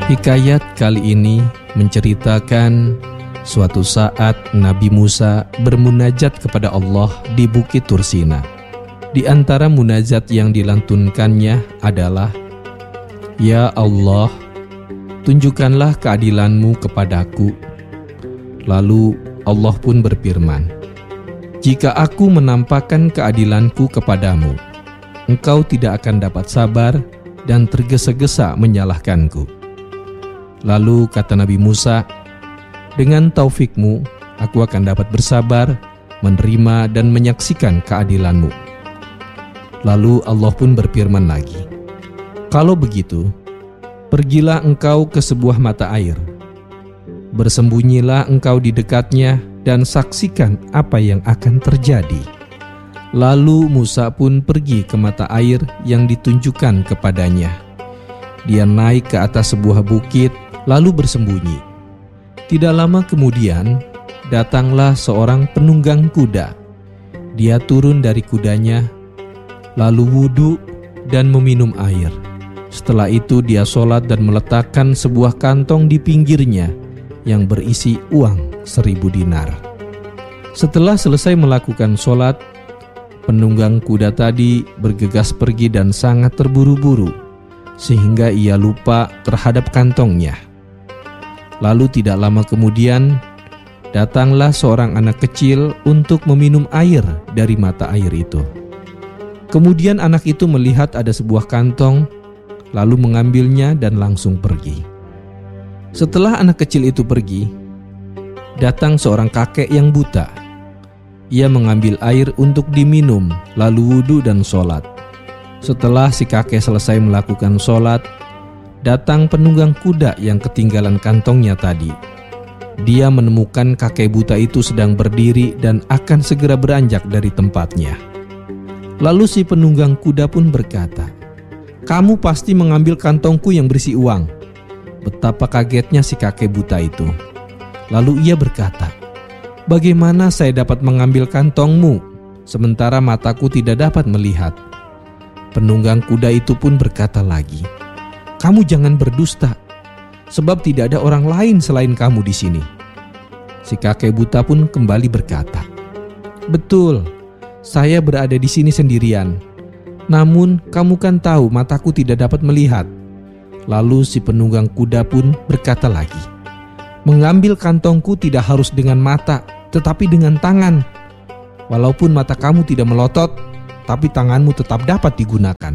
Hikayat kali ini menceritakan suatu saat Nabi Musa bermunajat kepada Allah di Bukit Tursina. Di antara munajat yang dilantunkannya adalah, "Ya Allah, tunjukkanlah keadilan-Mu kepadaku." Lalu Allah pun berfirman, "Jika aku menampakkan keadilanku kepadamu, engkau tidak akan dapat sabar dan tergesa-gesa menyalahkanku." Lalu kata Nabi Musa, "Dengan taufik-Mu, aku akan dapat bersabar, menerima dan menyaksikan keadilan-Mu." Lalu Allah pun berfirman lagi, "Kalau begitu, pergilah engkau ke sebuah mata air. Bersembunyilah engkau di dekatnya dan saksikan apa yang akan terjadi." Lalu Musa pun pergi ke mata air yang ditunjukkan kepadanya. Dia naik ke atas sebuah bukit lalu bersembunyi. Tidak lama kemudian, datanglah seorang penunggang kuda. Dia turun dari kudanya, lalu wudhu dan meminum air. Setelah itu dia sholat dan meletakkan sebuah kantong di pinggirnya yang berisi uang 1000 dinar. Setelah selesai melakukan sholat, penunggang kuda tadi bergegas pergi dan sangat terburu-buru, sehingga ia lupa terhadap kantongnya. Lalu tidak lama kemudian, datanglah seorang anak kecil untuk meminum air dari mata air itu. Kemudian anak itu melihat ada sebuah kantong, lalu mengambilnya dan langsung pergi. Setelah anak kecil itu pergi, datang seorang kakek yang buta. Ia mengambil air untuk diminum, lalu wudhu dan sholat. Setelah si kakek selesai melakukan sholat, datang penunggang kuda yang ketinggalan kantongnya tadi. Dia menemukan kakek buta itu sedang berdiri dan akan segera beranjak dari tempatnya. Lalu si penunggang kuda pun berkata, "Kamu pasti mengambil kantongku yang berisi uang." Betapa kagetnya si kakek buta itu. Lalu ia berkata, "Bagaimana saya dapat mengambil kantongmu, sementara mataku tidak dapat melihat?" Penunggang kuda itu pun berkata lagi, "Kamu jangan berdusta, sebab tidak ada orang lain selain kamu di sini." Si kakek buta pun kembali berkata, "Betul, saya berada di sini sendirian. Namun kamu kan tahu mataku tidak dapat melihat." Lalu si penunggang kuda pun berkata lagi, "Mengambil kantongku tidak harus dengan mata, tetapi dengan tangan. Walaupun mata kamu tidak melotot, tapi tanganmu tetap dapat digunakan."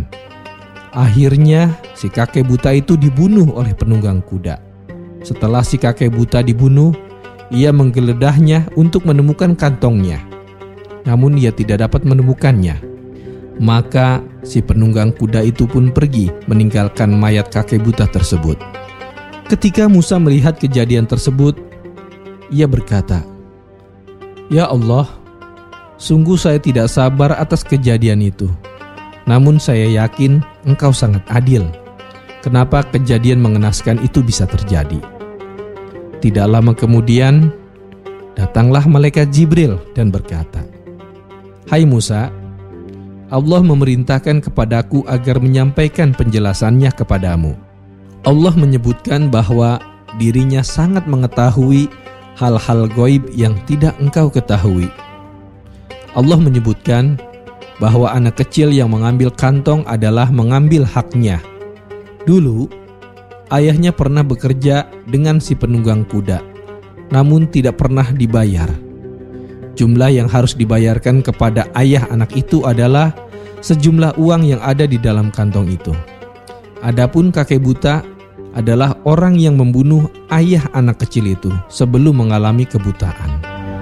Akhirnya si kakek buta itu dibunuh oleh penunggang kuda. Setelah si kakek buta dibunuh, ia menggeledahnya untuk menemukan kantongnya. Namun ia tidak dapat menemukannya. Maka si penunggang kuda itu pun pergi meninggalkan mayat kakek buta tersebut. Ketika Musa melihat kejadian tersebut, ia berkata, "Ya Allah, sungguh saya tidak sabar atas kejadian itu. Namun saya yakin Engkau sangat adil. Kenapa kejadian mengenaskan itu bisa terjadi?" Tidak lama kemudian, datanglah malaikat Jibril dan berkata, "Hai Musa, Allah memerintahkan kepadaku agar menyampaikan penjelasannya kepadamu." Allah menyebutkan bahwa dirinya sangat mengetahui hal-hal gaib yang tidak engkau ketahui. Allah menyebutkan bahwa anak kecil yang mengambil kantong adalah mengambil haknya. Dulu, ayahnya pernah bekerja dengan si penunggang kuda, namun tidak pernah dibayar. Jumlah yang harus dibayarkan kepada ayah anak itu adalah sejumlah uang yang ada di dalam kantong itu. Adapun kakek buta adalah orang yang membunuh ayah anak kecil itu sebelum mengalami kebutaan.